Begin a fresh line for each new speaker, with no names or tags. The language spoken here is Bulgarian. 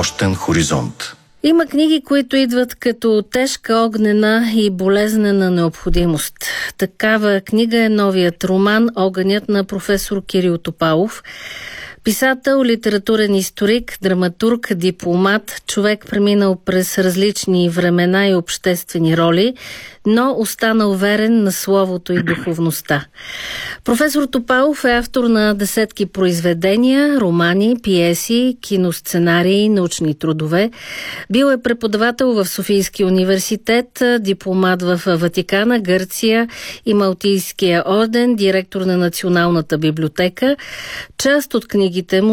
нощен хоризонт.
Има книги, които идват като тежка, огнена и болезнена необходимост. Такава книга е новият роман «Огънят» на професор Кирил Топалов. Писател, литературен историк, драматург, дипломат, човек преминал през различни времена и обществени роли, но останал верен на словото и духовността. Професор Топалов е автор на десетки произведения, романи, пиеси, киносценарии, научни трудове. Бил е преподавател в Софийския университет, дипломат в Ватикана, Гърция и Малтийския орден, директор на Националната библиотека. Част от книгите му